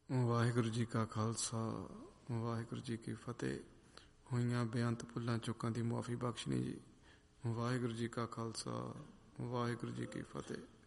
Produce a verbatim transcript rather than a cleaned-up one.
ਵਾਹਿਗੁਰੂ ਜੀ ਕਾ ਖਾਲਸਾ ਵਾਹਿਗੁਰੂ ਜੀ ਕੀ ਫਤਿਹ। ਹੋਈਆਂ ਬੇਅੰਤ ਭੁੱਲਾਂ ਚੁੱਕਾਂ ਦੀ ਮੁਆਫੀ ਬਖਸ਼ਣੀ ਜੀ। ਵਾਹਿਗੁਰੂ ਜੀ ਕਾ ਖਾਲਸਾ ਵਾਹਿਗੁਰੂ ਜੀ ਕੀ ਫਤਿਹ।